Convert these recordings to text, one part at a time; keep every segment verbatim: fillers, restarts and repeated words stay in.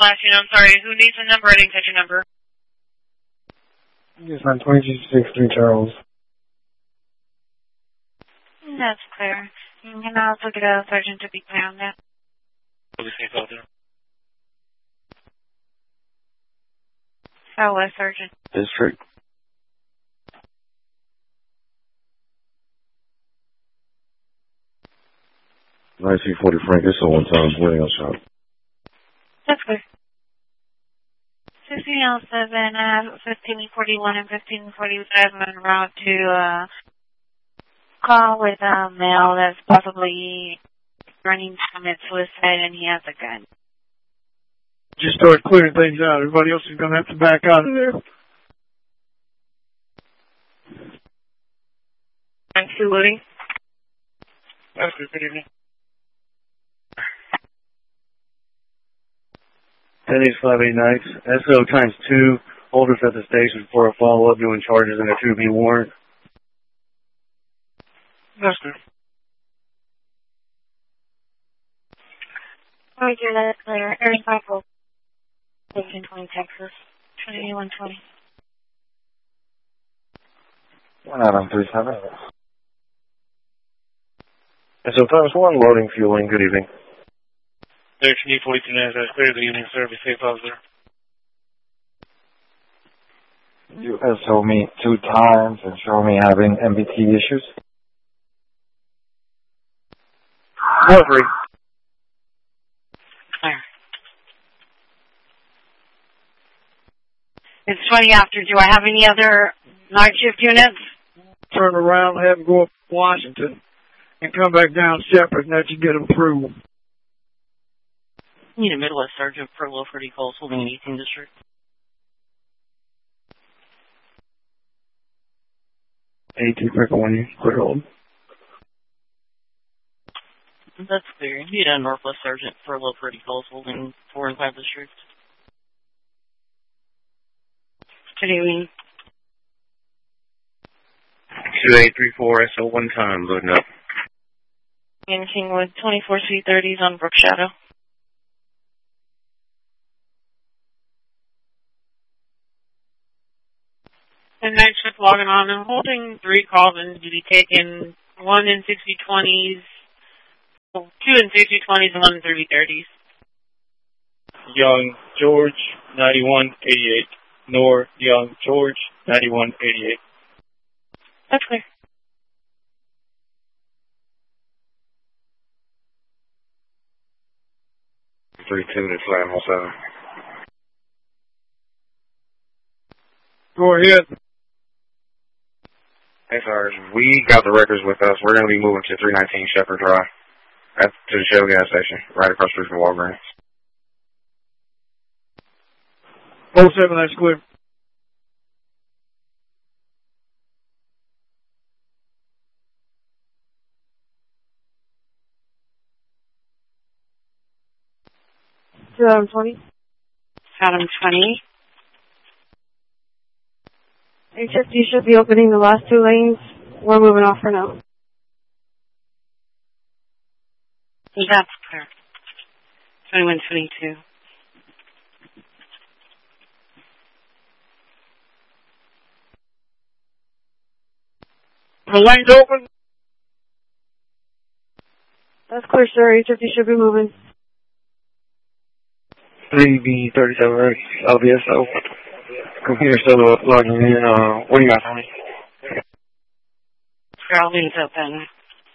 last unit. I'm sorry. Who needs a number? I didn't catch a number. Yes, I'm twenty-two sixty-three Charles. That's clear. You can also get a sergeant to be clear on that. Southwest Sergeant. District. nineteen forty Frank, it's a one-time waiting on shop. That's clear. sixteen oh seven, uh, fifteen forty-one and fifteen forty-seven en route to, uh, call with a male that's possibly running commit suicide and he has a gun. Just start clearing things out. Everybody else is going to have to back out of there. Thanks for loading. That's good. Good evening. ten eight five eight nights. S O times two. Holders at the station for a follow-up doing charges and a two B warrant. That's good. Roger, that's clear. Area five four. Station twenty, Texas. twenty-one twenty. one Adam three seven. S O times one, loading, fueling. Good evening. Station E forty-two NASDAQ, clear. Good evening, sir. Be safe out there. You S O me two times and show me having M B T issues. Four three. Clear. It's twenty after. Do I have any other night shift units? Turn around, have them go up Washington, and come back down Shepherd, and that you get them through. Need a Midwest Sergeant for Wilford E. Coles holding an eighteenth District. eighteen Franklin one, you clear hold. That's clear. Need a Northwest Sergeant for Wilford E. Coles holding four and five District. Good evening. two eight three four S O one time, loading up. In Kingwood, twenty-four C thirties on Brook Shadow. And night shift logging on. I'm holding three calls in to be taken. One in sixty twenties, two in sixty twenties, and one in thirty thirties. Young George, ninety-one eighty-eight. Nor Young George, ninety-one eighty-eight. That's clear. three two to Slam oh seven. Go ahead. Hey, Sarge, we got the records with us. We're going to be moving to three nineteen Shepherd Drive, at, to the Shell gas station, right across the street from Walgreens. oh seven, that's clear. Adam twenty. Adam twenty. H F D should be opening the last two lanes. We're moving off for now. That's clear. twenty-one twenty-two. The lane's open. That's clear, sir. H F D should be moving. three B thirty-seven L B S O. Computer still logging in. Uh, what do you got for me? Scrolling's open.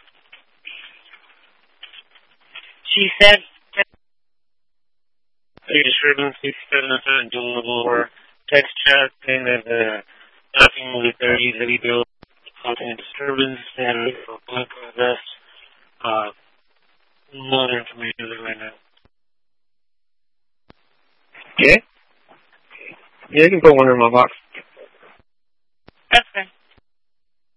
She said... A disturbance, sixty-seven oh seven, doable or text chat, saying that uh, nothing with thirty, heavy bill, content disturbance, and for blank vest. Uh, no other information right now. Yeah? Yeah, you can put one in my box. That's fine.